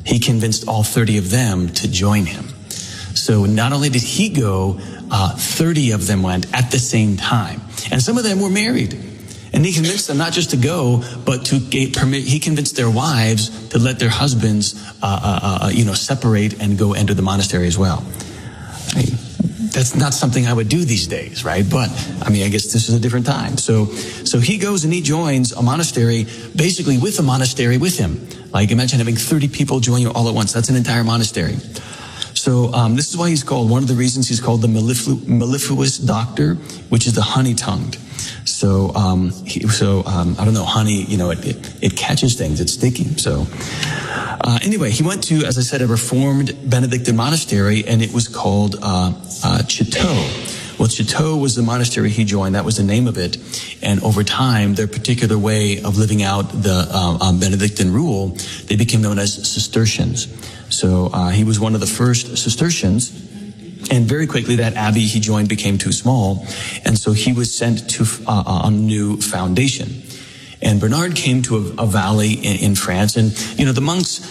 he convinced all 30 of them to join him. So not only did he go, 30 of them went at the same time. And some of them were married. And he convinced them not just to go, but to permit. He convinced their wives to let their husbands, separate and go enter the monastery as well. That's not something I would do these days, right? But, I guess this is a different time. So he goes and he joins a monastery, basically with a monastery with him. Like, imagine having 30 people join you all at once. That's an entire monastery. So this is why he's called, one of the reasons he's called the mellifluous doctor, which is the honey-tongued. So, I don't know, honey, it catches things, it's sticky. So, anyway, he went to, as I said, a reformed Benedictine monastery, and it was called Citeaux. Well, Citeaux was the monastery he joined. That was the name of it. And over time, their particular way of living out the Benedictine rule, they became known as Cistercians. So he was one of the first Cistercians. And very quickly, that abbey he joined became too small. And so he was sent to a new foundation. And Bernard came to a valley in France. And, the monks,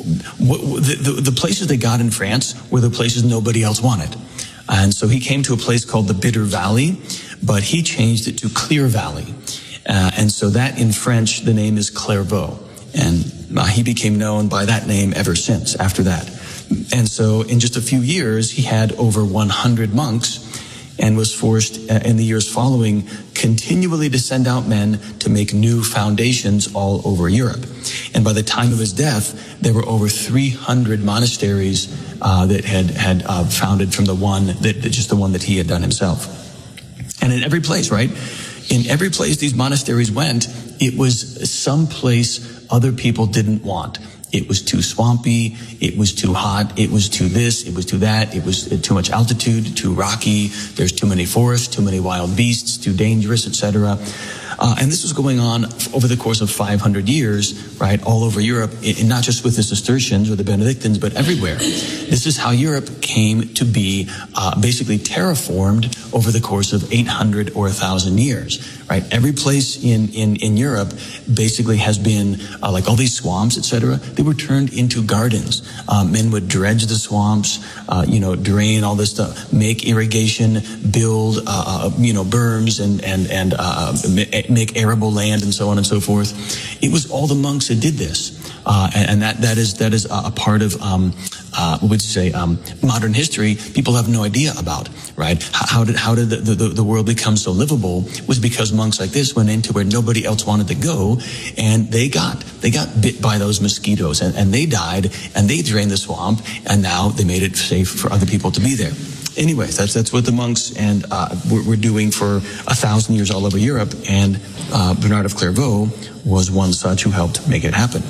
the places they got in France were the places nobody else wanted. And so he came to a place called the Bitter Valley, but he changed it to Clear Valley. And so that in French, the name is Clairvaux. And he became known by that name ever since after that. And so in just a few years, he had over 100 monks and was forced in the years following continually to send out men to make new foundations all over Europe. And by the time of his death, there were over 300 monasteries that had founded from the one that he had done himself. And in every place, right? In every place these monasteries went, it was some place other people didn't want. It was too swampy, it was too hot, it was too this, it was too that, it was too much altitude, too rocky, there's too many forests, too many wild beasts, too dangerous, etc. And this was going on over the course of 500 years, right, all over Europe, and not just with the Cistercians or the Benedictines, but everywhere. This is how Europe came to be basically terraformed over the course of 800 or 1,000 years, right? Every place in Europe basically has been, like all these swamps, etc., they were turned into gardens. Men would dredge the swamps, drain all this stuff, make irrigation, build, berms and make arable land and so on and so forth. It was all the monks that did this. And that is a part of, what would you say, modern history people have no idea about, right? How did the world become so livable was because monks like this went into where nobody else wanted to go, and they got bit by those mosquitoes, and they died, and they drained the swamp, and now they made it safe for other people to be there. Anyways, that's what the monks and were doing for 1,000 years all over Europe, and Bernard of Clairvaux was one such who helped make it happen.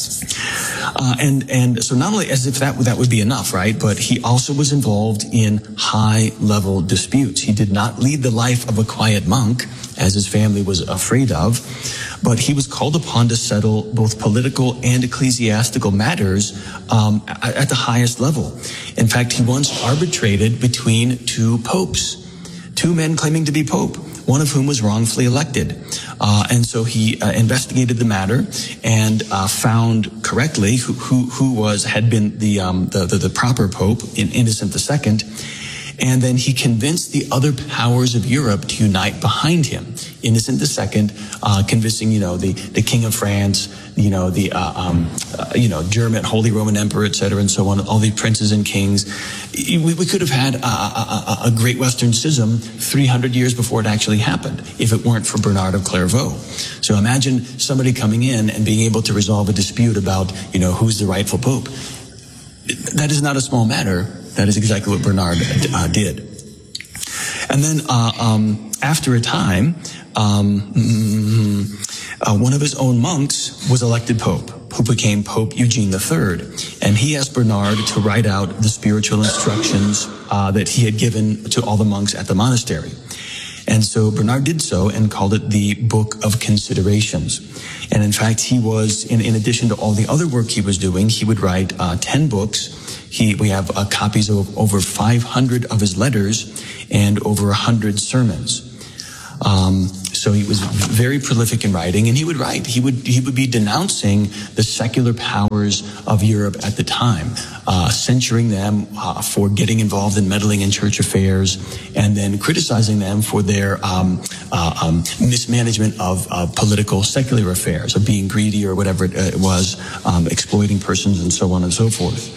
And so not only as if that would be enough, right? But he also was involved in high-level disputes. He did not lead the life of a quiet monk, as his family was afraid of, but he was called upon to settle both political and ecclesiastical matters at the highest level. In fact, he once arbitrated between two popes, two men claiming to be pope, one of whom was wrongfully elected. And so he investigated the matter and found correctly who had been the proper pope, Innocent II. And then he convinced the other powers of Europe to unite behind him. Innocent II, convincing, the King of France, German, Holy Roman Emperor, etc., and so on, all the princes and kings. We could have had a great Western schism 300 years before it actually happened, if it weren't for Bernard of Clairvaux. So imagine somebody coming in and being able to resolve a dispute about, who's the rightful pope. That is not a small matter. That is exactly what Bernard did. And then after a time, one of his own monks was elected pope, who became Pope Eugene III. And he asked Bernard to write out the spiritual instructions that he had given to all the monks at the monastery. And so Bernard did so and called it the Book of Considerations. And in fact, he was, in addition to all the other work he was doing, he would write 10 books. We have copies of over 500 of his letters and over 100 sermons. So he was very prolific in writing, and he would write. He would be denouncing the secular powers of Europe at the time, censuring them for getting involved in meddling in church affairs, and then criticizing them for their mismanagement of political secular affairs, of being greedy or whatever it was, exploiting persons and so on and so forth.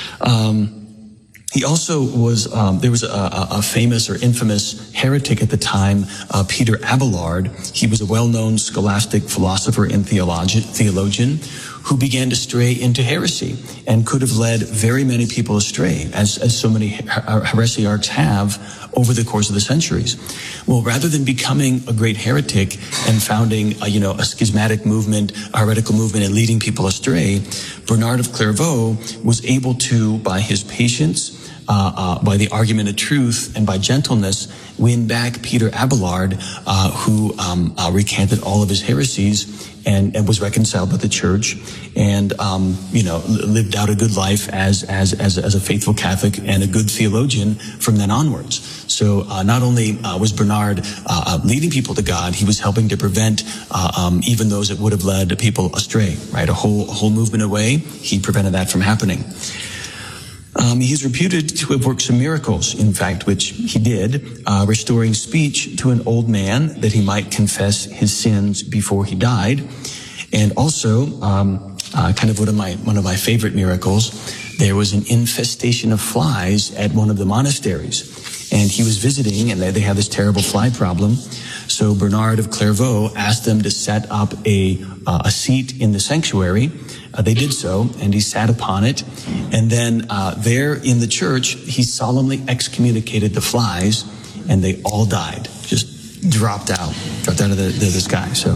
He also was, there was a famous or infamous heretic at the time, Peter Abelard. He was a well-known scholastic philosopher and theologian who began to stray into heresy and could have led very many people astray, as so many heresiarchs have over the course of the centuries. Well, rather than becoming a great heretic and founding a schismatic movement, a heretical movement, and leading people astray, Bernard of Clairvaux was able to, by his patience, by the argument of truth, and by gentleness, win back Peter Abelard, who recanted all of his heresies and was reconciled with the church, and lived out a good life as a faithful Catholic and a good theologian from then onwards. So not only was Bernard leading people to God, he was helping to prevent even those that would have led people astray. Right, a whole movement away. He prevented that from happening. He's reputed to have worked some miracles, in fact, which he did, restoring speech to an old man that he might confess his sins before he died. And also, kind of one of my favorite miracles, there was an infestation of flies at one of the monasteries. And he was visiting, and they had this terrible fly problem. So Bernard of Clairvaux asked them to set up a seat in the sanctuary. They did so, and he sat upon it. And then there in the church, he solemnly excommunicated the flies, and they all died, just dropped out of the sky. So,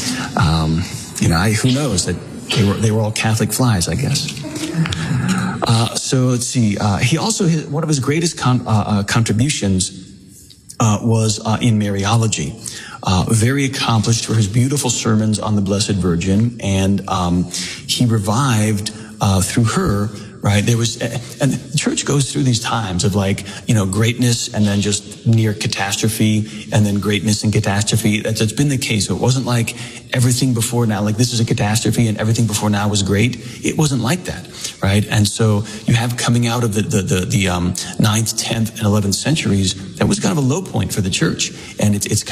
who knows that they were all Catholic flies, I guess. So let's see. He also, one of his greatest contributions was in Mariology. Very accomplished for his beautiful sermons on the Blessed Virgin, and he revived through her. Right, there was, and the church goes through these times of greatness and then just near catastrophe, and then greatness and catastrophe. That's been the case. So it wasn't like everything before now, like this is a catastrophe and everything before now was great. It wasn't like that, right? And so you have coming out of the 9th, 10th, and 11th centuries, that was kind of a low point for the church, and it's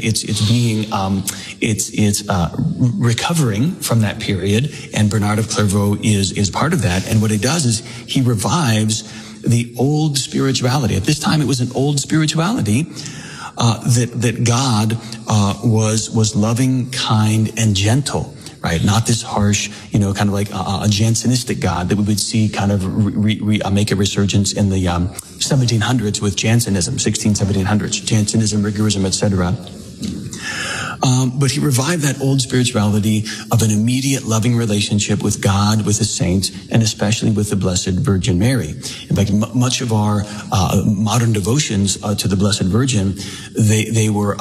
recovering from that period. And Bernard of Clairvaux is part of that. And what he does is he revives the old spirituality. At this time, it was an old spirituality that God was loving, kind, and gentle. Right, not this harsh, kind of like a Jansenistic God that we would see kind of make a resurgence in the 1700s with Jansenism, 1700s, Jansenism, rigorism, etc. But he revived that old spirituality of an immediate loving relationship with God, with the saints, and especially with the Blessed Virgin Mary. In fact, much of our modern devotions to the Blessed Virgin, they were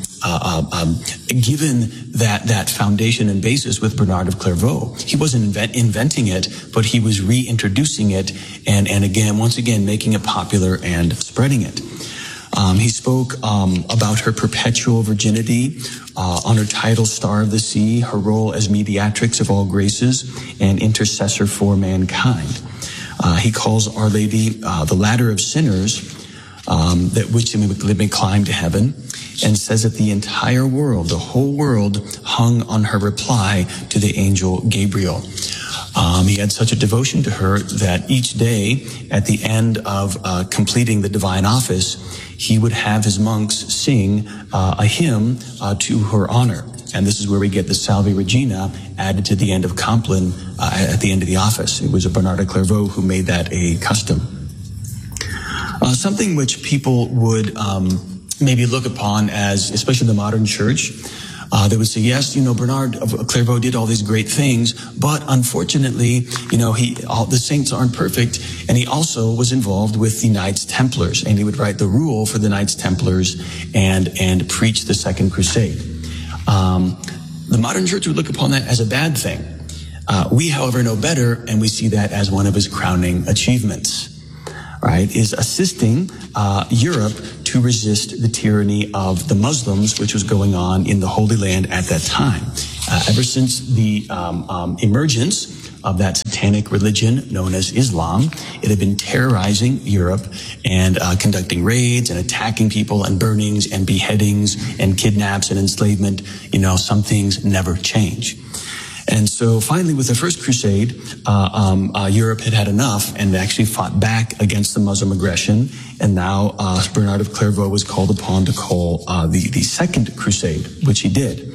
given that foundation and basis with Bernard of Clairvaux. He wasn't inventing it, but he was reintroducing it, and once again, making it popular and spreading it. He spoke about her perpetual virginity, on her title, Star of the Sea, her role as mediatrix of all graces, and intercessor for mankind. He calls Our Lady the ladder of sinners, that which they may climb to heaven, and says that the entire world, the whole world, hung on her reply to the angel Gabriel. He had such a devotion to her that each day, at the end of completing the divine office, he would have his monks sing a hymn to her honor. And this is where we get the Salve Regina added to the end of Compline at the end of the office. It was a Bernard of Clairvaux who made that a custom. Something which people would maybe look upon as, especially the modern church, they would say, yes, Bernard of Clairvaux did all these great things, but unfortunately, the saints aren't perfect, and he also was involved with the Knights Templars, and he would write the rule for the Knights Templars and preach the Second Crusade. The modern church would look upon that as a bad thing. We, however, know better, and we see that as one of his crowning achievements. right, is assisting Europe to resist the tyranny of the Muslims, which was going on in the Holy Land at that time. Ever since the emergence of that satanic religion known as Islam, it had been terrorizing Europe and conducting raids and attacking people and burnings and beheadings and kidnaps and enslavement. You know, some things never change. And so finally, with the First Crusade, Europe had enough and actually fought back against the Muslim aggression. And now Bernard of Clairvaux was called upon to call the Second Crusade, which he did.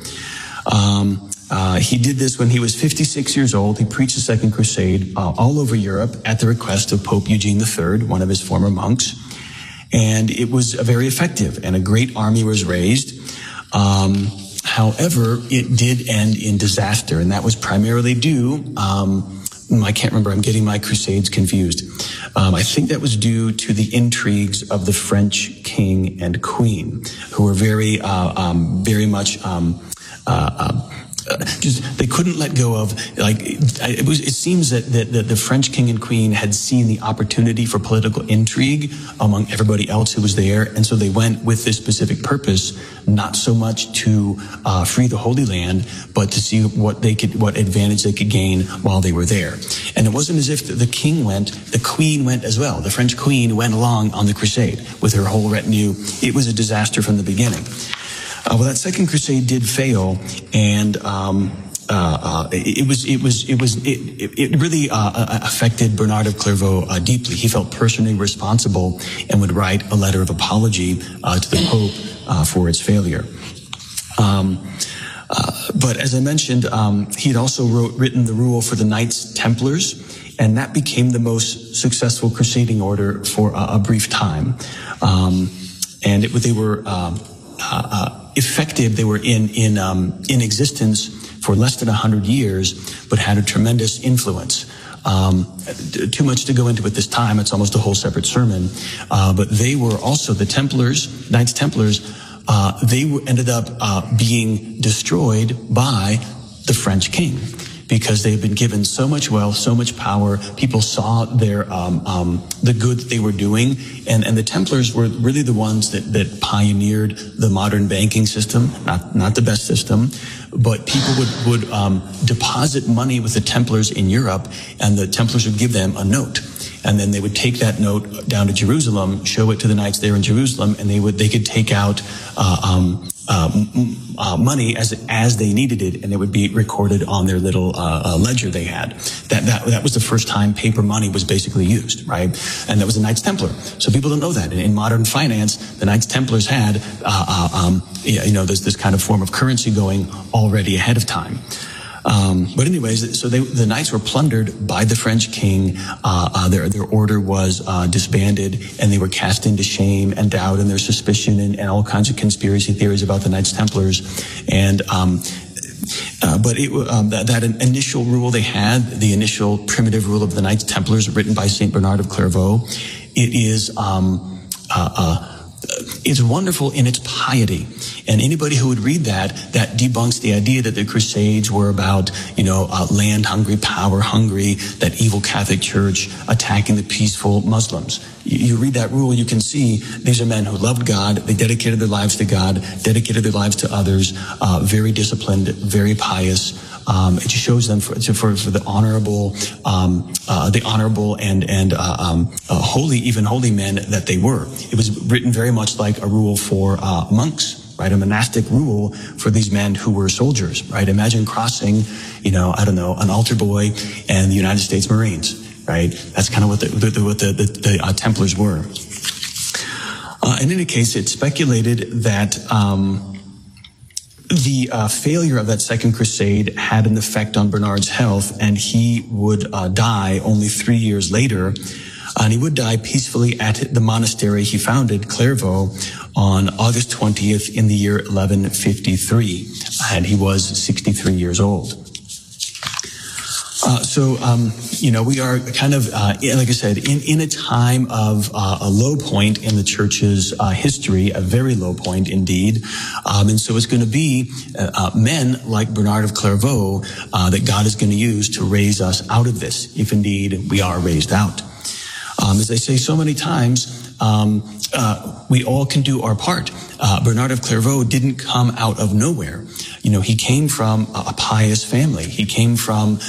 He did this when he was 56 years old. He preached the Second Crusade all over Europe at the request of Pope Eugene III, one of his former monks. And it was very effective, and a great army was raised. However, it did end in disaster, and that was primarily due, I can't remember, I'm getting my crusades confused. I think that was due to the intrigues of the French king and queen, who were very much they couldn't let go of, it seems that the French king and queen had seen the opportunity for political intrigue among everybody else who was there, and so they went with this specific purpose, not so much to free the Holy Land, but to see what advantage they could gain while they were there. And it wasn't as if the king went, the queen went as well. The French queen went along on the crusade with her whole retinue. It was a disaster from the beginning. Well, that Second Crusade did fail, and it really affected Bernard of Clairvaux deeply. He felt personally responsible and would write a letter of apology to the Pope for its failure. But as I mentioned, he had also written the rule for the Knights Templars, and that became the most successful crusading order for a brief time. And they were effective. They were in existence for less than 100 years, but had a tremendous influence. Too much to go into at this time. It's almost a whole separate sermon. But they were also the Templars, Knights Templars. They ended up being destroyed by the French king, because they had been given so much wealth, so much power. People saw their the good that they were doing, and the Templars were really the ones that pioneered the modern banking system, not the best system, but people would deposit money with the Templars in Europe, and the Templars would give them a note. And then they would take that note down to Jerusalem, show it to the knights there in Jerusalem, and they could take out money as they needed it, and it would be recorded on their little ledger they had. That was the first time paper money was basically used, right? And that was the Knights Templar. So people don't know that. In modern finance, the Knights Templars had this kind of form of currency going already ahead of time. But anyways, so the knights were plundered by the French king. Their order was disbanded, and they were cast into shame and doubt, and their suspicion and all kinds of conspiracy theories about the Knights Templars. And that initial rule they had, the initial primitive rule of the Knights Templars, written by Saint Bernard of Clairvaux, it is it's wonderful in its piety. And anybody who would read that debunks the idea that the Crusades were about, land hungry, power hungry, that evil Catholic Church attacking the peaceful Muslims. You read that rule, you can see these are men who loved God. They dedicated their lives to God, dedicated their lives to others, very disciplined, very pious. It just shows them for the honorable and holy men that they were. It was written very much like a rule for monks, right? A monastic rule for these men who were soldiers, right? Imagine crossing, an altar boy and the United States Marines, right? That's kind of what the Templars were. In any case, it's speculated that the failure of that Second Crusade had an effect on Bernard's health, and he would die only 3 years later. And he would die peacefully at the monastery he founded, Clairvaux, on August 20th in the year 1153. And he was 63 years old. We are kind of, like I said, in a time of a low point in the church's history, a very low point indeed. And so it's going to be men like Bernard of Clairvaux that God is going to use to raise us out of this, if indeed we are raised out. As I say so many times, we all can do our part. Bernard of Clairvaux didn't come out of nowhere. He came from a pious family. He came from,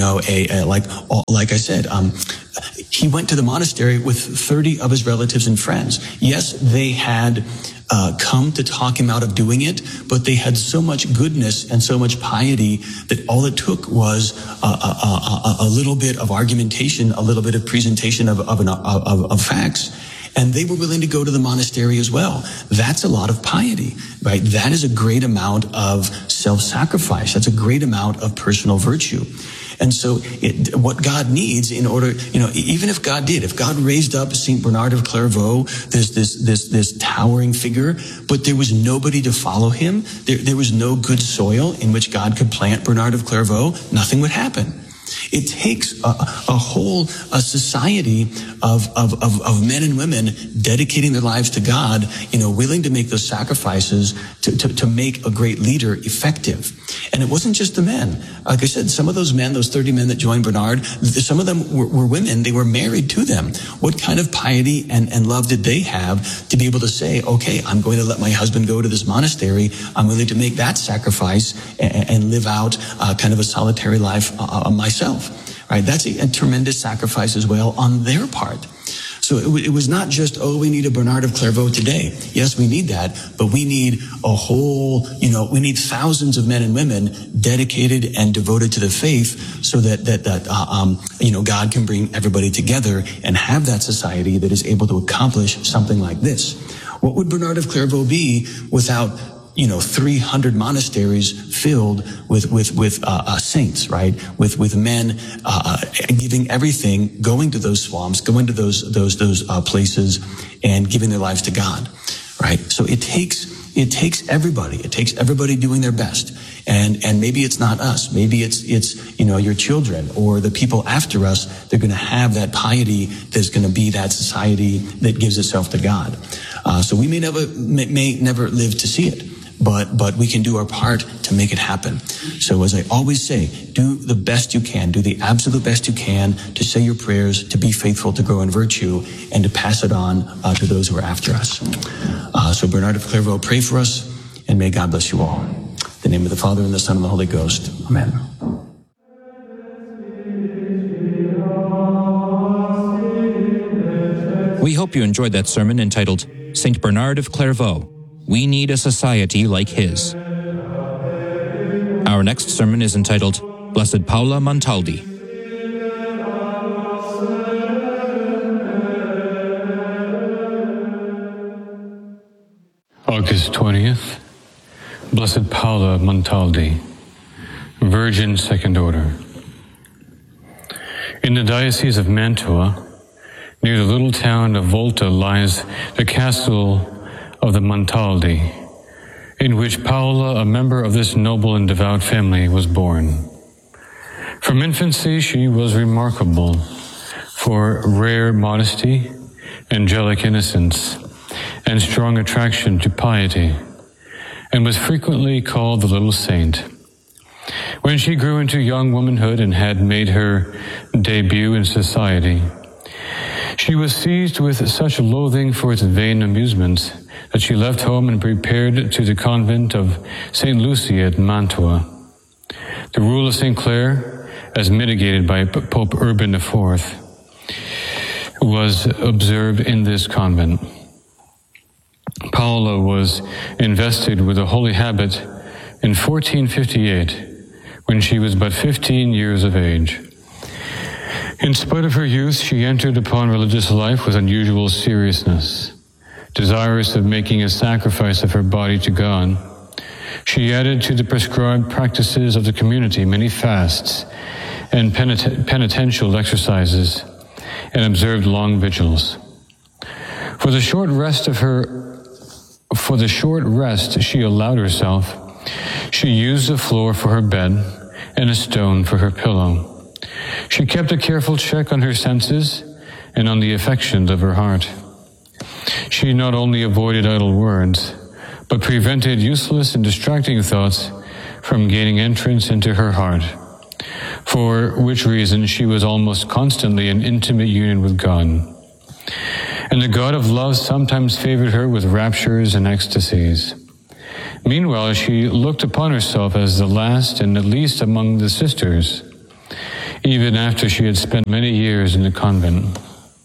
like I said, he went to the monastery with 30 of his relatives and friends. Yes, they had come to talk him out of doing it, but they had so much goodness and so much piety that all it took was a little bit of argumentation, a little bit of presentation of facts. And they were willing to go to the monastery as well. That's a lot of piety, right? That is a great amount of self-sacrifice. That's a great amount of personal virtue. And so what God needs in order, even if God raised up Saint Bernard of Clairvaux, this towering figure, but there was nobody to follow him, there was no good soil in which God could plant Bernard of Clairvaux, nothing would happen. It takes a whole society of men and women dedicating their lives to God, willing to make those sacrifices to make a great leader effective. And it wasn't just the men. Like I said, some of those men, those 30 men that joined Bernard, some of them were women. They were married to them. What kind of piety and love did they have to be able to say, okay, I'm going to let my husband go to this monastery. I'm willing to make that sacrifice and live out kind of a solitary life myself. Right? That's a tremendous sacrifice as well on their part. So it was not just, we need a Bernard of Clairvaux today. Yes, we need that, but we need a whole, we need thousands of men and women dedicated and devoted to the faith so that God can bring everybody together and have that society that is able to accomplish something like this. What would Bernard of Clairvaux be without 300 monasteries filled with saints, right? With men giving everything, going to those swamps, going to those places, and giving their lives to God, right? So it takes everybody. It takes everybody doing their best. And maybe it's not us. Maybe it's your children or the people after us. They're going to have that piety that's going to be that society that gives itself to God. So we may never live to see it. But we can do our part to make it happen. So as I always say, do the best you can, do the absolute best you can to say your prayers, to be faithful, to grow in virtue, and to pass it on to those who are after us. So Bernard of Clairvaux, pray for us, and may God bless you all. In the name of the Father, and the Son, and the Holy Ghost. Amen. We hope you enjoyed that sermon entitled Saint Bernard of Clairvaux. We need a society like his. Our next sermon is entitled Blessed Paula Montaldi. August 20th, Blessed Paula Montaldi, Virgin Second Order. In the Diocese of Mantua, near the little town of Volta, lies the castle of the Montaldi, in which Paula, a member of this noble and devout family, was born. From infancy, she was remarkable for rare modesty, angelic innocence, and strong attraction to piety, and was frequently called the little saint. When she grew into young womanhood and had made her debut in society, she was seized with such loathing for its vain amusements that she left home and prepared to the convent of St. Lucy at Mantua. The rule of St. Clare, as mitigated by Pope Urban IV, was observed in this convent. Paula was invested with a holy habit in 1458, when she was but 15 years of age. In spite of her youth, she entered upon religious life with unusual seriousness. Desirous of making a sacrifice of her body to God, she added to the prescribed practices of the community many fasts and penitential exercises, and observed long vigils. For the short rest she allowed herself, she used the floor for her bed and a stone for her pillow. She kept a careful check on her senses and on the affections of her heart. She not only avoided idle words, but prevented useless and distracting thoughts from gaining entrance into her heart, for which reason she was almost constantly in intimate union with God. And the God of love sometimes favored her with raptures and ecstasies. Meanwhile, she looked upon herself as the last and the least among the sisters, even after she had spent many years in the convent.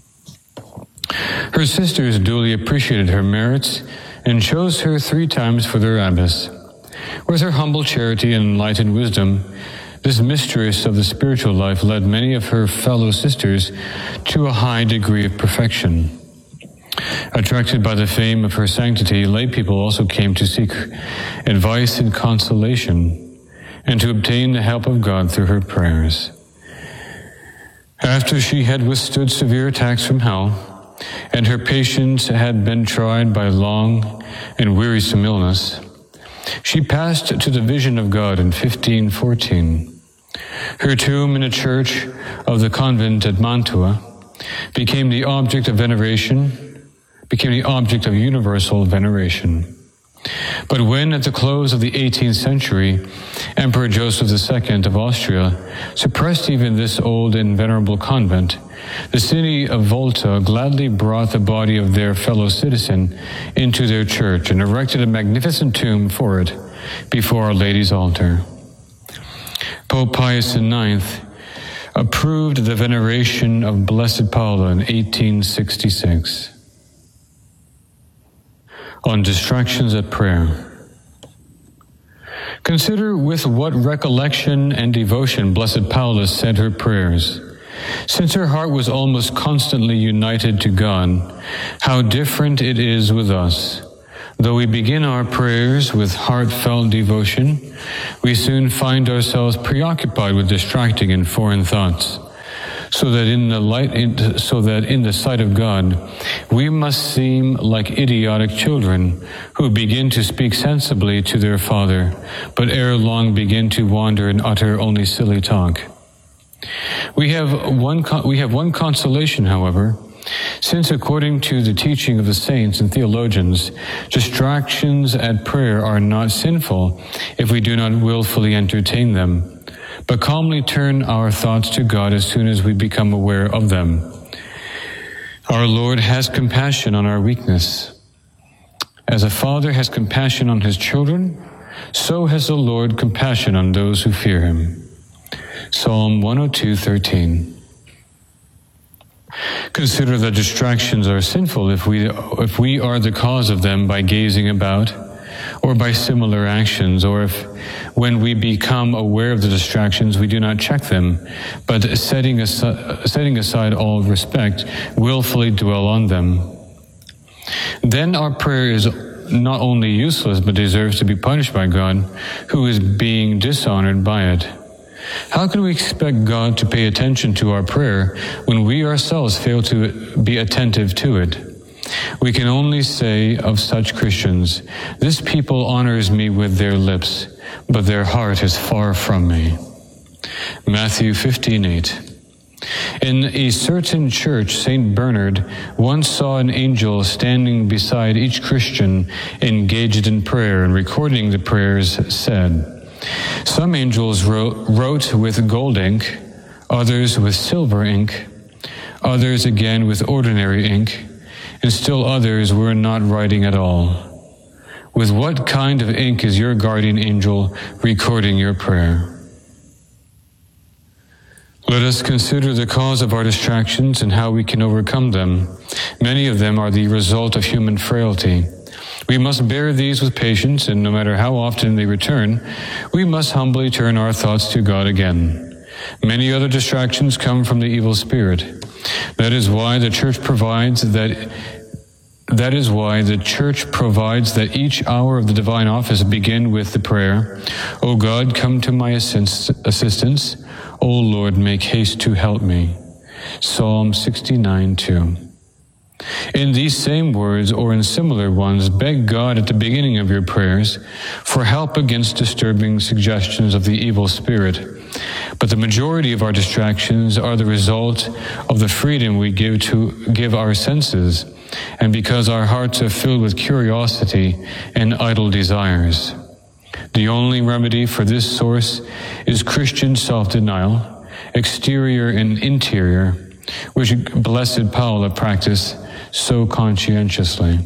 Her sisters duly appreciated her merits and chose her 3 times for their abbess. With her humble charity and enlightened wisdom, this mistress of the spiritual life led many of her fellow sisters to a high degree of perfection. Attracted by the fame of her sanctity, lay people also came to seek advice and consolation, and to obtain the help of God through her prayers. After she had withstood severe attacks from hell, and her patience had been tried by long and wearisome illness, she passed to the vision of God in 1514. Her tomb in a church of the convent at Mantua became the object of universal veneration. But when, at the close of the 18th century, Emperor Joseph II of Austria suppressed even this old and venerable convent, the city of Volta gladly brought the body of their fellow citizen into their church and erected a magnificent tomb for it before Our Lady's altar. Pope Pius IX approved the veneration of Blessed Paula in 1866. On distractions at prayer. Consider with what recollection and devotion Blessed Paula said her prayers. Since her heart was almost constantly united to God, how different it is with us. Though we begin our prayers with heartfelt devotion, we soon find ourselves preoccupied with distracting and foreign thoughts. So that in the sight of God, we must seem like idiotic children who begin to speak sensibly to their Father, but ere long begin to wander and utter only silly talk. We have one consolation, however, since according to the teaching of the saints and theologians, distractions at prayer are not sinful if we do not willfully entertain them, but calmly turn our thoughts to God as soon as we become aware of them. Our Lord has compassion on our weakness. As a father has compassion on his children, so has the Lord compassion on those who fear him. Psalm 102:13. Consider that distractions are sinful if we are the cause of them by gazing about, or by similar actions, or if when we become aware of the distractions we do not check them, but setting aside all respect, willfully dwell on them. Then our prayer is not only useless, but deserves to be punished by God, who is being dishonored by it. How can we expect God to pay attention to our prayer when we ourselves fail to be attentive to it? We can only say of such Christians, "This people honors me with their lips, but their heart is far from me." Matthew 15:8. In a certain church, St. Bernard once saw an angel standing beside each Christian engaged in prayer, and recording the prayers said, "Some angels wrote with gold ink, others with silver ink, others again with ordinary ink, and still others were not writing at all. With what kind of ink is your guardian angel recording your prayer?" Let us consider the cause of our distractions and how we can overcome them. Many of them are the result of human frailty. We must bear these with patience, and no matter how often they return, we must humbly turn our thoughts to God again. Many other distractions come from the evil spirit. That is why the Church provides that each hour of the divine office begin with the prayer, "O God, come to my assistance. O Lord, make haste to help me." Psalm 69:2. In these same words, or in similar ones, beg God at the beginning of your prayers for help against disturbing suggestions of the evil spirit. But the majority of our distractions are the result of the freedom we give our senses, and because our hearts are filled with curiosity and idle desires. The only remedy for this source is Christian self-denial, exterior and interior, which Blessed Paula practiced so conscientiously.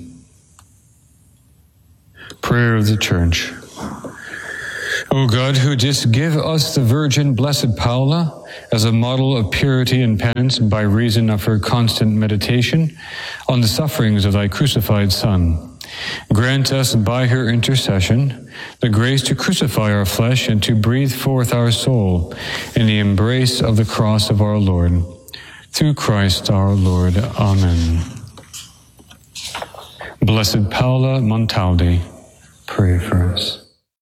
Prayer of the Church. O God, who didst give us the Virgin Blessed Paula as a model of purity and penance by reason of her constant meditation on the sufferings of thy crucified Son, grant us by her intercession the grace to crucify our flesh and to breathe forth our soul in the embrace of the cross of our Lord. Through Christ our Lord. Amen. Blessed Paula Montaldi, pray for us.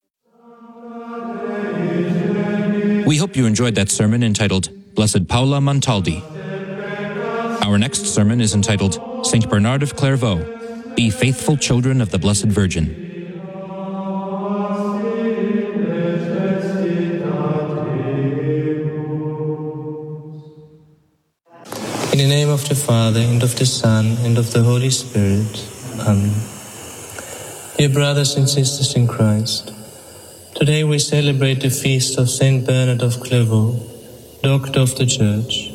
We hope you enjoyed that sermon entitled Blessed Paula Montaldi. Our next sermon is entitled Saint Bernard of Clairvaux, Be Faithful Children of the Blessed Virgin. In the name of the Father, and of the Son, and of the Holy Spirit. Amen. Dear brothers and sisters in Christ, today we celebrate the feast of Saint Bernard of Clairvaux, Doctor of the Church.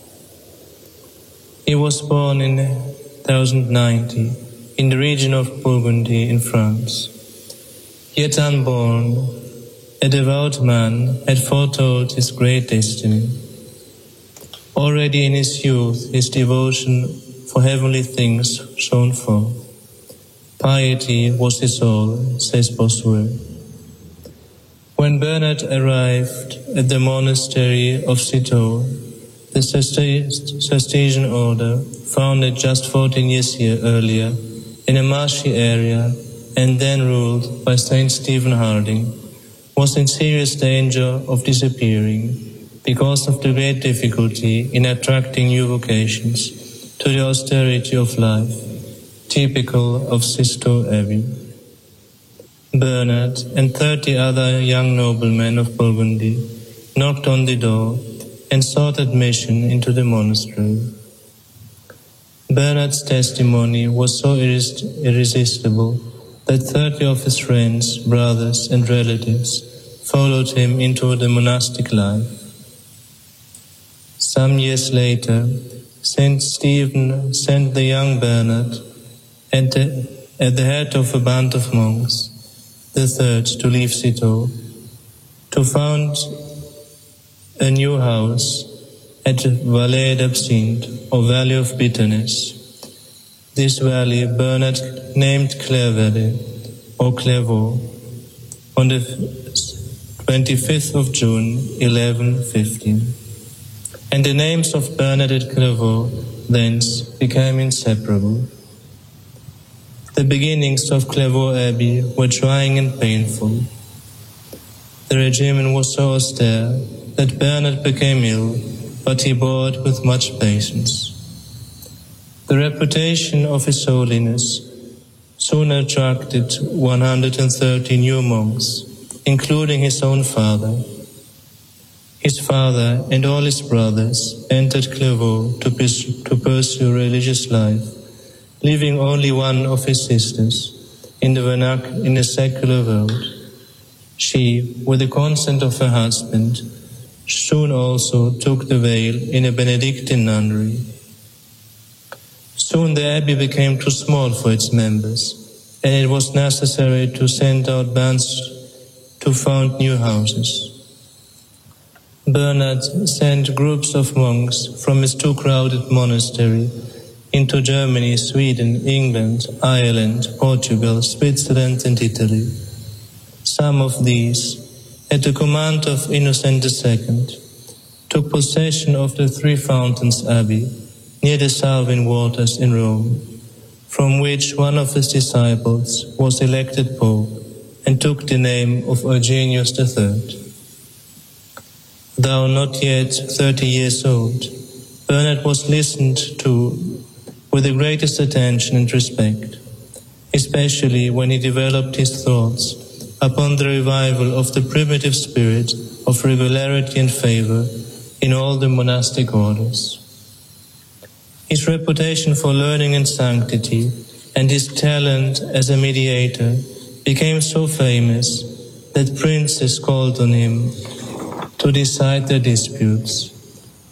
He was born in 1090 in the region of Burgundy in France. Yet unborn, a devout man had foretold his great destiny. Already in his youth, his devotion for heavenly things shone forth. Piety was his all, says Bossuet. When Bernard arrived at the monastery of Citeaux, the Cistercian order, founded just 14 years earlier in a marshy area and then ruled by Saint Stephen Harding, was in serious danger of disappearing because of the great difficulty in attracting new vocations to the austerity of life, typical of Citeaux Abbey. Bernard and 30 other young noblemen of Burgundy knocked on the door and sought admission into the monastery. Bernard's testimony was so irresistible that 30 of his friends, brothers, and relatives followed him into the monastic life. Some years later, Saint Stephen sent the young Bernard at the head of a band of monks, the third to leave Citeaux, to found a new house at Vallée d'Absinthe, or Valley of Bitterness. This valley Bernard named Clairvaux, or Clairvaux, on the 25th of June, 1115. And the names of Bernard at Clairvaux thence became inseparable. The beginnings of Clairvaux Abbey were trying and painful. The regimen was so austere that Bernard became ill, but he bore it with much patience. The reputation of his holiness soon attracted 130 new monks, including his own father. His father and all his brothers entered Clairvaux to pursue religious life, leaving only one of his sisters in the secular world. She, with the consent of her husband, soon also took the veil in a Benedictine nunnery. Soon the abbey became too small for its members, and it was necessary to send out bands to found new houses. Bernard sent groups of monks from his too crowded monastery into Germany, Sweden, England, Ireland, Portugal, Switzerland, and Italy. Some of these, at the command of Innocent II, took possession of the Three Fountains Abbey near the Salvin Waters in Rome, from which one of his disciples was elected Pope and took the name of Eugenius III. Though not yet 30 years old, Bernard was listened to with the greatest attention and respect, especially when he developed his thoughts upon the revival of the primitive spirit of regularity and favor in all the monastic orders. His reputation for learning and sanctity and his talent as a mediator became so famous that princes called on him to decide their disputes.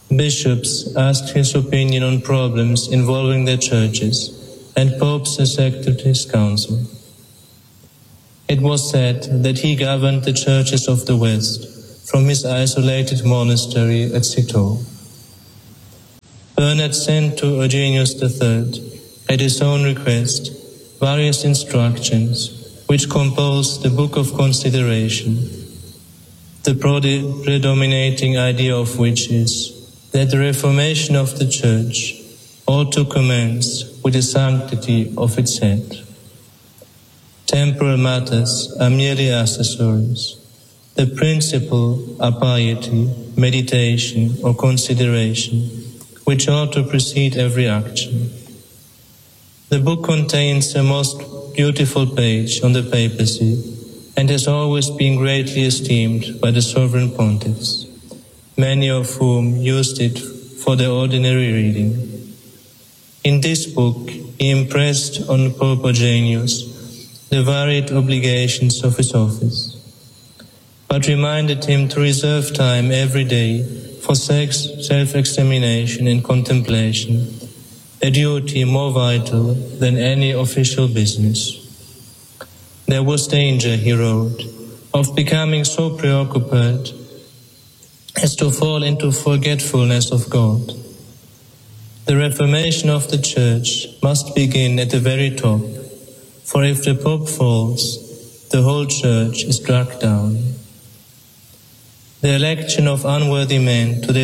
Bishops asked his opinion on problems involving their churches, and popes accepted his counsel. It was said that he governed the churches of the West from his isolated monastery at Citeaux. Bernard sent to Eugenius III, at his own request, various instructions which compose the Book of Consideration, the predominating idea of which is that the reformation of the Church ought to commence with the sanctity of its head. Temporal matters are merely accessories. The principal are piety, meditation, or consideration, which ought to precede every action. The book contains a most beautiful page on the papacy and has always been greatly esteemed by the sovereign pontiffs, many of whom used it for their ordinary reading. In this book, he impressed on Pope Eugenius the varied obligations of his office, but reminded him to reserve time every day for self-examination and contemplation, a duty more vital than any official business. There was danger, he wrote, of becoming so preoccupied as to fall into forgetfulness of God. The reformation of the Church must begin at the very top, for if the Pope falls, the whole Church is dragged down. The election of unworthy men to the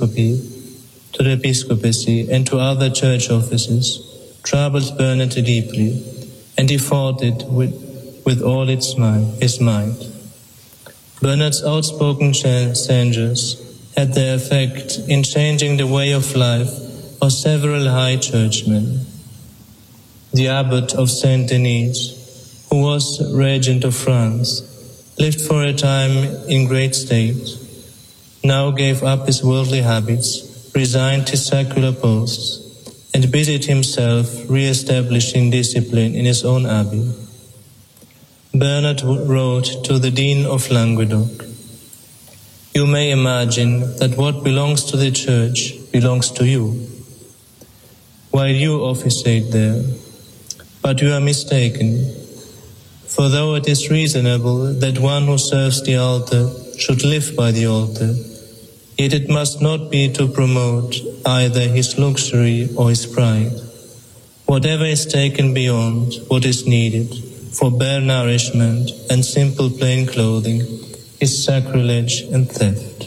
episcopacy and to other church offices troubled Bernard deeply, and he fought it with all his might. Bernard's outspoken censures had their effect in changing the way of life of several high churchmen. The abbot of Saint Denis, who was regent of France, lived for a time in great state, now gave up his worldly habits, resigned his secular posts, and busied himself re-establishing discipline in his own abbey. Bernard wrote to the Dean of Languedoc, "You may imagine that what belongs to the Church belongs to you, while you officiate there. But you are mistaken. For though it is reasonable that one who serves the altar should live by the altar, yet it must not be to promote either his luxury or his pride. Whatever is taken beyond what is needed for bare nourishment and simple plain clothing is sacrilege and theft."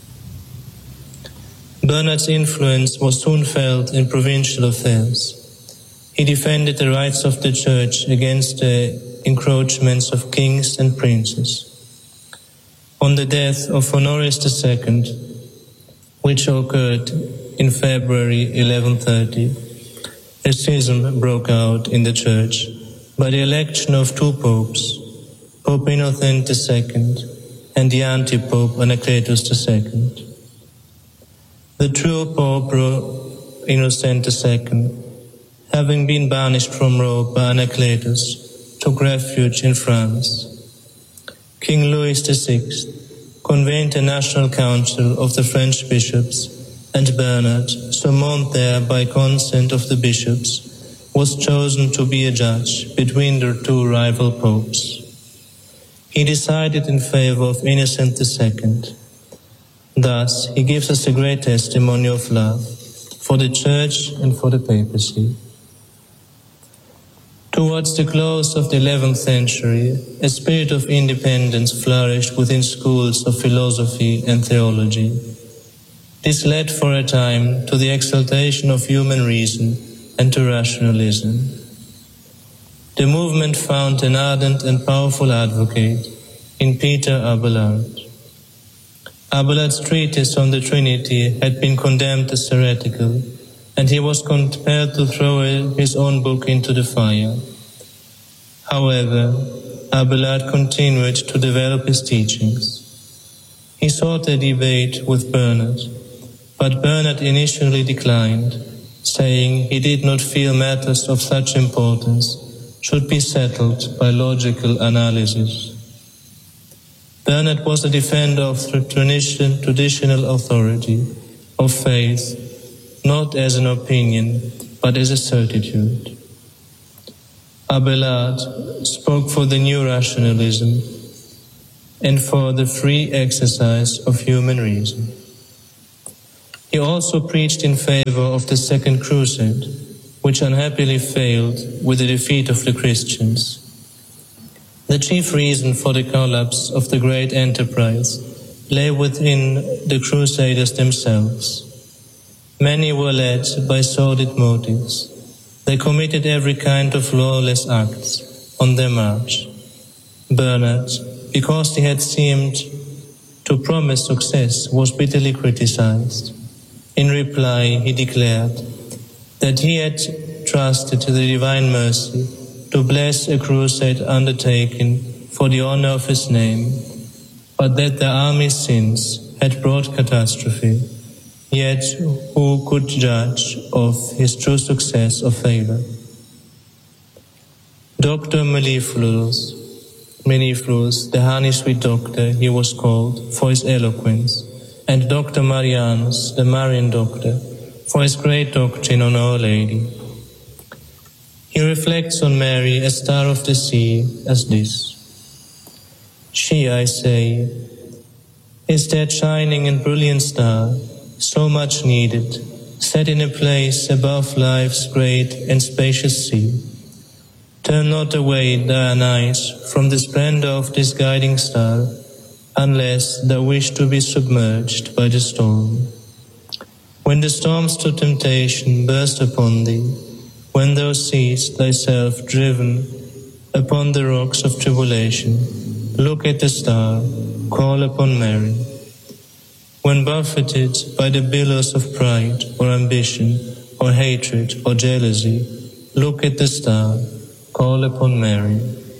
Bernard's influence was soon felt in provincial affairs. He defended the rights of the Church against the encroachments of kings and princes. On the death of Honorius II, which occurred in February 1130, a schism broke out in the Church by the election of two popes, Pope Innocent II and the anti-pope Anacletus II. The true Pope Innocent II, having been banished from Rome by Anacletus, took refuge in France. King Louis VI convened a national council of the French bishops, and Bernard, summoned there by consent of the bishops, was chosen to be a judge between the two rival popes. He decided in favor of Innocent II. Thus, he gives us a great testimony of love for the Church and for the papacy. Towards the close of the 11th century, a spirit of independence flourished within schools of philosophy and theology. This led for a time to the exaltation of human reason and to rationalism. The movement found an ardent and powerful advocate in Peter Abelard. Abelard's treatise on the Trinity had been condemned as heretical, and he was compelled to throw his own book into the fire. However, Abelard continued to develop his teachings. He sought a debate with Bernard, but Bernard initially declined, saying he did not feel matters of such importance should be settled by logical analysis. Bernard was a defender of traditional authority, of faith, not as an opinion, but as a certitude. Abelard spoke for the new rationalism and for the free exercise of human reason. He also preached in favor of the Second Crusade, which unhappily failed with the defeat of the Christians. The chief reason for the collapse of the great enterprise lay within the Crusaders themselves. Many were led by sordid motives. They committed every kind of lawless acts on their march. Bernard, because he had seemed to promise success, was bitterly criticized. In reply, he declared that he had trusted to the divine mercy to bless a crusade undertaken for the honor of his name, but that the army's sins had brought catastrophe. Yet who could judge of his true success or failure? Dr. Mellifluus, the honey-sweet doctor, he was called for his eloquence, and Dr. Marianus, the Marian doctor, for his great doctrine on Our Lady. He reflects on Mary, a star of the sea, as this: She, I say, is that shining and brilliant star, so much needed, set in a place above life's great and spacious sea. Turn not away thine eyes from the splendor of this guiding star, unless thou wish to be submerged by the storm. When the storms to temptation burst upon thee, when thou seest thyself driven upon the rocks of tribulation, look at the star, call upon Mary. When buffeted by the billows of pride or ambition or hatred or jealousy, look at the star, call upon Mary.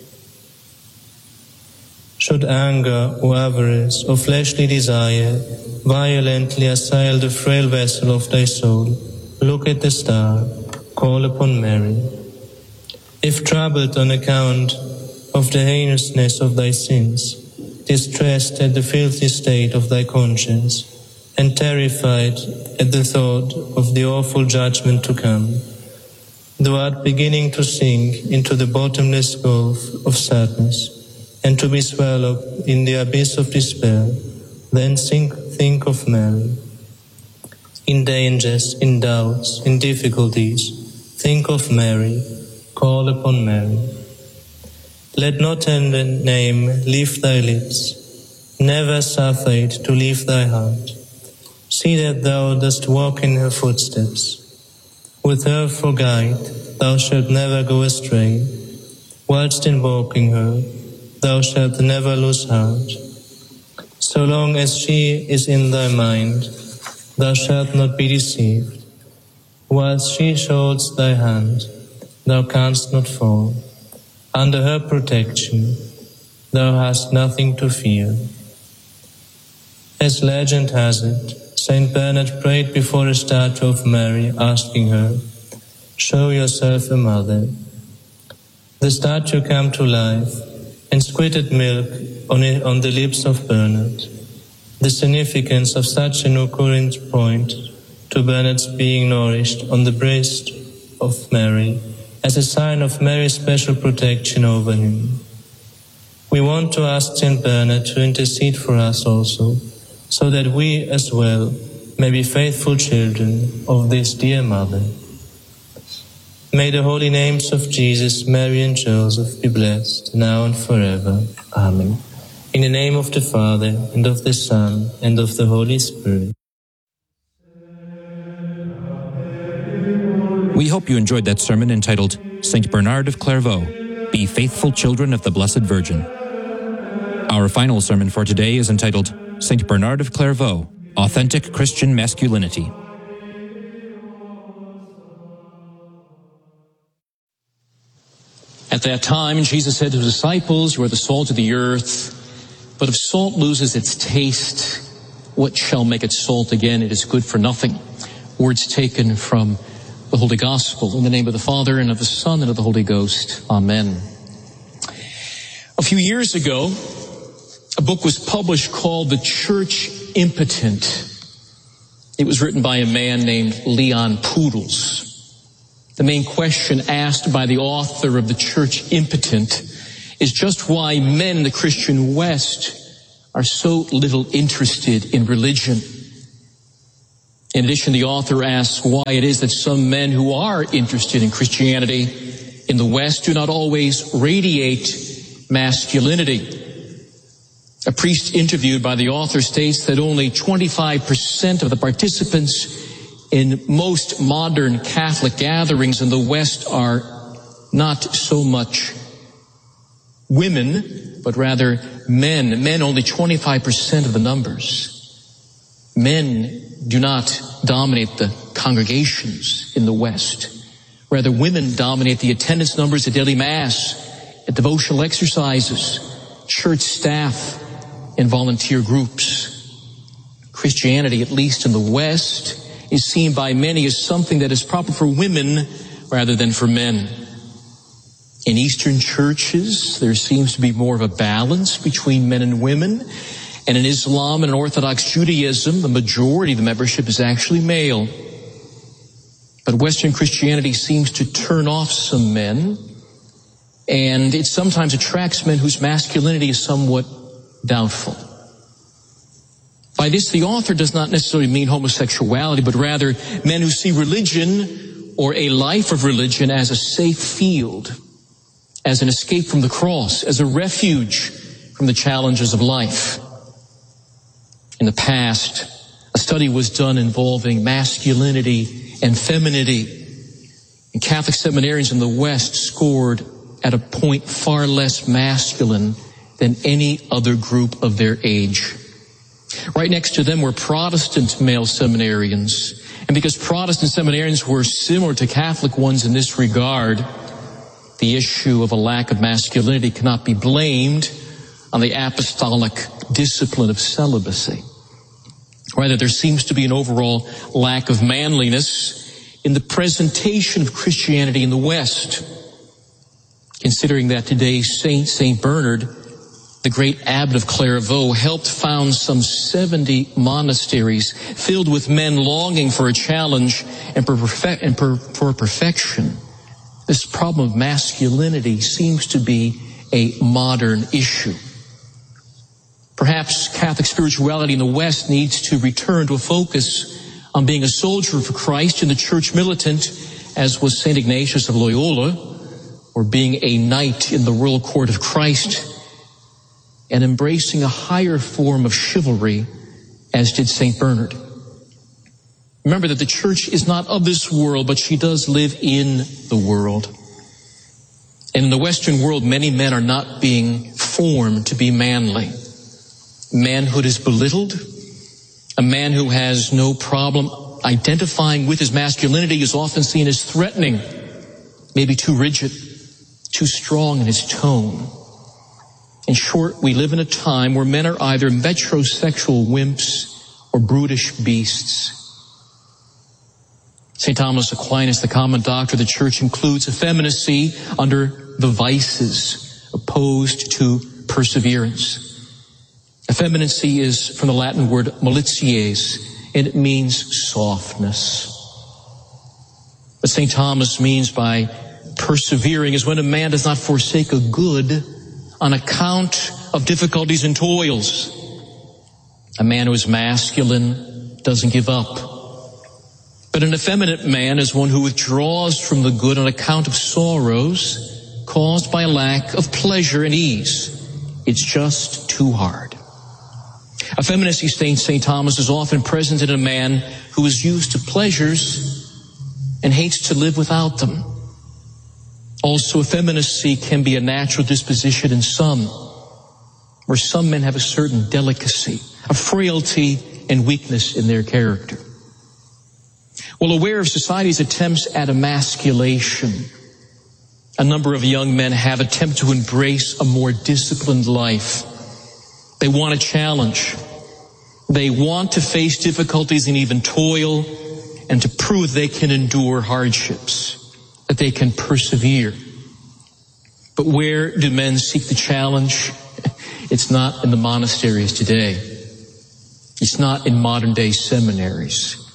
Should anger or avarice or fleshly desire violently assail the frail vessel of thy soul, look at the star, call upon Mary. If troubled on account of the heinousness of thy sins, distressed at the filthy state of thy conscience, and terrified at the thought of the awful judgment to come, thou art beginning to sink into the bottomless gulf of sadness, and to be swallowed in the abyss of despair, then think of Mary. In dangers, in doubts, in difficulties, think of Mary, call upon Mary. Let not her name leave thy lips, never suffer it to leave thy heart. See that thou dost walk in her footsteps. With her for guide, thou shalt never go astray. Whilst in walking her, thou shalt never lose heart. So long as she is in thy mind, thou shalt not be deceived. Whilst she holds thy hand, thou canst not fall. Under her protection, thou hast nothing to fear. As legend has it, Saint Bernard prayed before a statue of Mary, asking her, "Show yourself a mother." The statue came to life and squirted milk on the lips of Bernard. The significance of such an occurrence point to Bernard's being nourished on the breast of Mary as a sign of Mary's special protection over him. We want to ask Saint Bernard to intercede for us also, so that we as well may be faithful children of this dear Mother. May the holy names of Jesus, Mary and Joseph be blessed now and forever. Amen. In the name of the Father, and of the Son, and of the Holy Spirit. We hope you enjoyed that sermon entitled Saint Bernard of Clairvaux, Be Faithful Children of the Blessed Virgin. Our final sermon for today is entitled Saint Bernard of Clairvaux, Authentic Christian Masculinity. At that time, Jesus said to his disciples, "You are the salt of the earth, but if salt loses its taste, what shall make it salt again? It is good for nothing." Words taken from the Holy Gospel. In the name of the Father, and of the Son, and of the Holy Ghost. Amen. A few years ago, a book was published called The Church Impotent. It was written by a man named Leon Poodles. The main question asked by the author of The Church Impotent is just why men in the Christian West are so little interested in religion. In addition, the author asks why it is that some men who are interested in Christianity in the West do not always radiate masculinity. A priest interviewed by the author states that only 25% of the participants in most modern Catholic gatherings in the West are not so much women, but rather men. Men, only 25% of the numbers. Men do not dominate the congregations in the West. Rather, women dominate the attendance numbers at daily Mass, at devotional exercises, church staff, and volunteer groups. Christianity, at least in the West, is seen by many as something that is proper for women rather than for men. In Eastern churches, there seems to be more of a balance between men and women. And in Islam and in Orthodox Judaism, the majority of the membership is actually male. But Western Christianity seems to turn off some men, and it sometimes attracts men whose masculinity is somewhat doubtful. By this, the author does not necessarily mean homosexuality, but rather men who see religion or a life of religion as a safe field, as an escape from the cross, as a refuge from the challenges of life. In the past, a study was done involving masculinity and femininity, and Catholic seminarians in the West scored at a point far less masculine than any other group of their age. Right next to them were Protestant male seminarians. And because Protestant seminarians were similar to Catholic ones in this regard, the issue of a lack of masculinity cannot be blamed on the apostolic discipline of celibacy. Rather, there seems to be an overall lack of manliness in the presentation of Christianity in the West. Considering that today's saint, St. Bernard, the great abbot of Clairvaux, helped found some 70 monasteries filled with men longing for a challenge and for perfection. This problem of masculinity seems to be a modern issue. Perhaps Catholic spirituality in the West needs to return to a focus on being a soldier for Christ in the church militant, as was St. Ignatius of Loyola, or being a knight in the royal court of Christ, and embracing a higher form of chivalry, as did St. Bernard. Remember that the church is not of this world, but she does live in the world. And in the Western world, many men are not being formed to be manly. Manhood is belittled. A man who has no problem identifying with his masculinity is often seen as threatening, maybe too rigid, too strong in his tone. In short, we live in a time where men are either metrosexual wimps or brutish beasts. St. Thomas Aquinas, the common doctor of the church, includes effeminacy under the vices opposed to perseverance. Effeminacy is from the Latin word malities, and it means softness. What St. Thomas means by persevering is when a man does not forsake a good on account of difficulties and toils. A man who is masculine doesn't give up. But an effeminate man is one who withdraws from the good on account of sorrows caused by a lack of pleasure and ease. It's just too hard. Effeminacy, St. Thomas, is often present in a man who is used to pleasures and hates to live without them. Also, effeminacy can be a natural disposition in some, where some men have a certain delicacy, a frailty and weakness in their character. Well, aware of society's attempts at emasculation, a number of young men have attempted to embrace a more disciplined life. They want a challenge. They want to face difficulties and even toil, and to prove they can endure hardships, that they can persevere. But where do men seek the challenge? It's not in the monasteries today. It's not in modern day seminaries.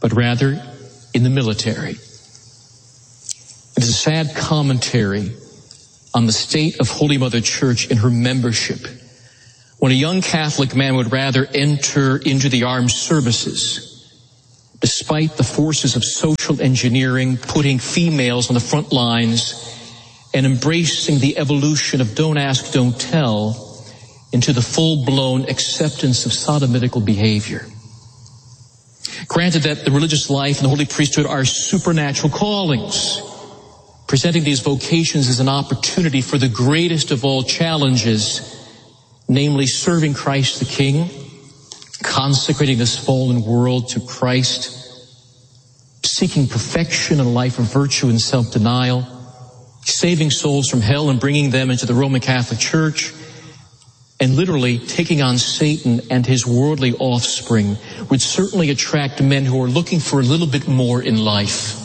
but rather in the military. It is a sad commentary on the state of Holy Mother Church and her membership when a young Catholic man would rather enter into the armed services despite the forces of social engineering putting females on the front lines and embracing the evolution of don't ask, don't tell into the full-blown acceptance of sodomitical behavior. Granted that the religious life and the holy priesthood are supernatural callings, presenting these vocations as an opportunity for the greatest of all challenges, namely serving Christ the King, consecrating this fallen world to Christ, seeking perfection in a life of virtue and self-denial, saving souls from hell and bringing them into the Roman Catholic Church, and literally taking on Satan and his worldly offspring would certainly attract men who are looking for a little bit more in life.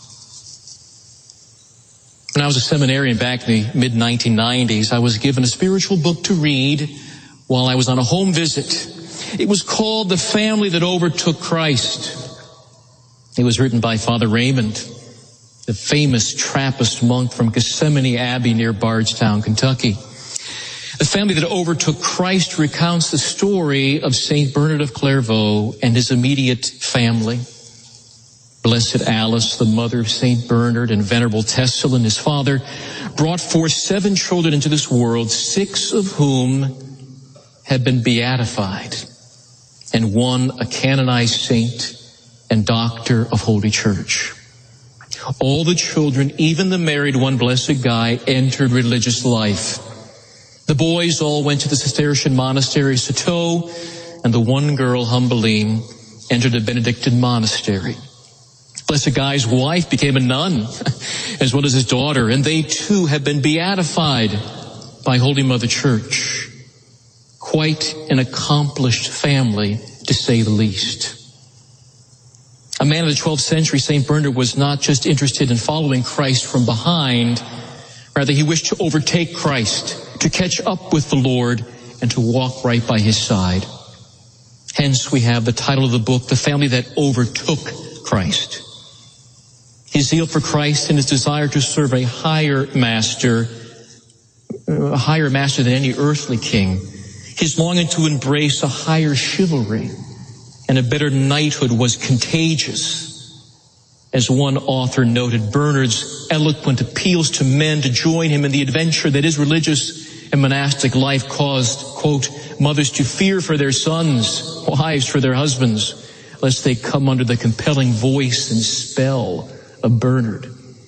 When I was a seminarian back in the mid-1990s, I was given a spiritual book to read while I was on a home visit. It was called The Family That Overtook Christ. It was written by Father Raymond, the famous Trappist monk from Gethsemane Abbey near Bardstown, Kentucky. The Family That Overtook Christ recounts the story of St. Bernard of Clairvaux and his immediate family. Blessed Alice, the mother of St. Bernard, and Venerable Tessalin, his father, brought forth 7 children into this world, 6 of whom had been beatified, and 1 a canonized saint and doctor of Holy Church. All the children, even the married one, Blessed Guy, entered religious life. The boys all went to the Cistercian monastery Citeaux, and the one girl, Humbeline, entered a Benedictine monastery. Blessed Guy's wife became a nun, as well as his daughter, and they too have been beatified by Holy Mother Church. Quite an accomplished family, to say the least. A man of the 12th century, St. Bernard was not just interested in following Christ from behind, rather he wished to overtake Christ, to catch up with the Lord, and to walk right by his side. Hence we have the title of the book, The Family That Overtook Christ. His zeal for Christ and his desire to serve a higher master than any earthly king, his longing to embrace a higher chivalry and a better knighthood was contagious. As one author noted, Bernard's eloquent appeals to men to join him in the adventure that is religious and monastic life caused, quote, mothers to fear for their sons, wives for their husbands, lest they come under the compelling voice and spell of Bernard.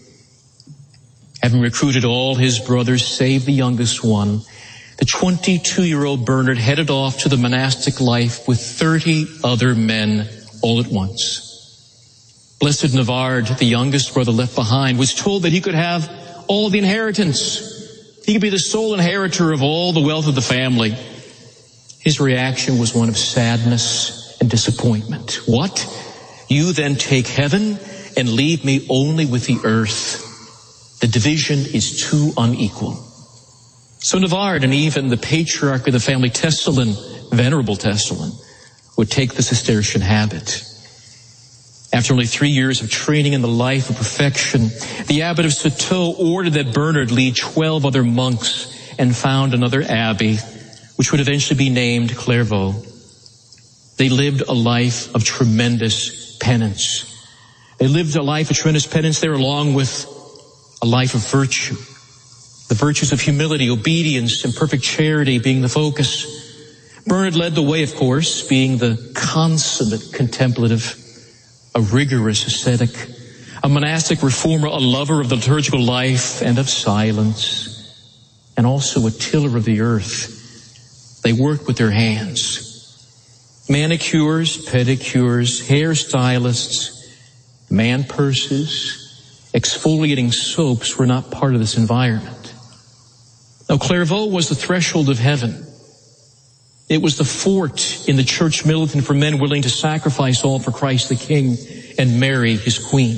Having recruited all his brothers save the youngest one, the 22-year-old Bernard headed off to the monastic life with 30 other men all at once. Blessed Navard, the youngest brother left behind, was told that he could have all the inheritance. He could be the sole inheritor of all the wealth of the family. His reaction was one of sadness and disappointment. What? You then take heaven and leave me only with the earth. The division is too unequal. So Navard and even the patriarch of the family, Tessalin, Venerable Tessalin, would take the Cistercian habit. After only 3 years of training in the life of perfection, the abbot of Citeaux ordered that Bernard lead 12 other monks and found another abbey, which would eventually be named Clairvaux. They lived a life of tremendous penance. They lived a life of tremendous penance there along with a life of virtue. The virtues of humility, obedience, and perfect charity being the focus. Bernard led the way, of course, being the consummate contemplative, a rigorous ascetic, a monastic reformer, a lover of the liturgical life and of silence, and also a tiller of the earth. They worked with their hands. Manicures, pedicures, hairstylists, man purses, exfoliating soaps were not part of this environment. Now, Clairvaux was the threshold of heaven. It was the fort in the church militant for men willing to sacrifice all for Christ the King and Mary, his queen.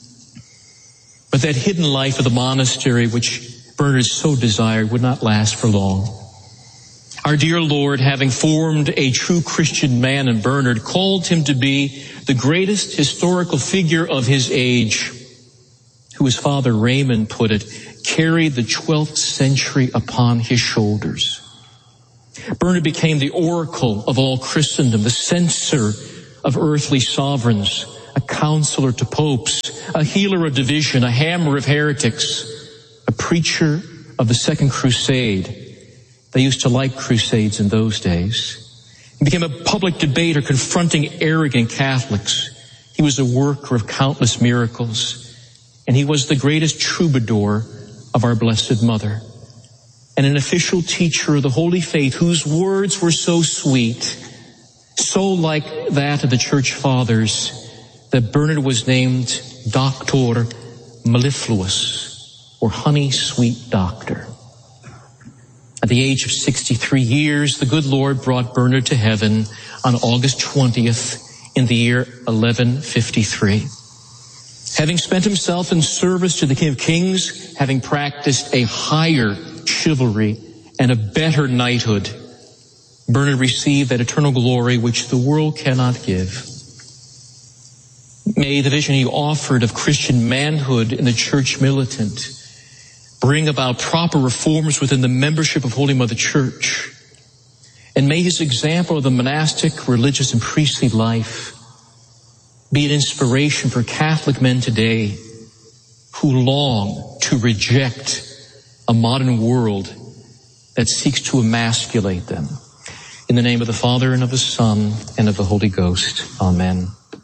But that hidden life of the monastery, which Bernard so desired, would not last for long. Our dear Lord, having formed a true Christian man in Bernard, called him to be the greatest historical figure of his age, who, as Father Raymond put it, carried the 12th century upon his shoulders. Bernard became the oracle of all Christendom, the censor of earthly sovereigns, a counselor to popes, a healer of division, a hammer of heretics, a preacher of the Second Crusade. They used to like crusades in those days. He became a public debater confronting arrogant Catholics. He was a worker of countless miracles, and he was the greatest troubadour of our Blessed Mother, and an official teacher of the Holy Faith whose words were so sweet, so like that of the Church Fathers, that Bernard was named Doctor Mellifluous, or honey sweet doctor. At the age of 63 years, the good Lord brought Bernard to heaven on August 20th in the year 1153. Having spent himself in service to the King of Kings, having practiced a higher chivalry and a better knighthood, Bernard received that eternal glory which the world cannot give. May the vision he offered of Christian manhood in the church militant bring about proper reforms within the membership of Holy Mother Church. And may his example of the monastic, religious, and priestly life be an inspiration for Catholic men today who long to reject a modern world that seeks to emasculate them. In the name of the Father, and of the Son, and of the Holy Ghost. Amen.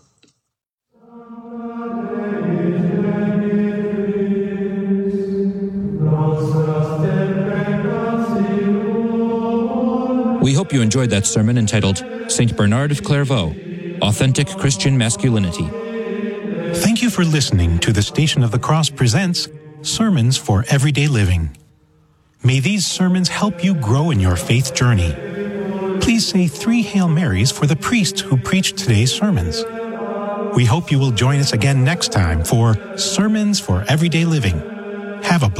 We hope you enjoyed that sermon entitled Saint Bernard of Clairvaux, Authentic Christian Masculinity. Thank you for listening to the Station of the Cross presents Sermons for Everyday Living. May these sermons help you grow in your faith journey. Please say 3 Hail Marys for the priest who preached today's sermons. We hope you will join us again next time for Sermons for Everyday Living. Have a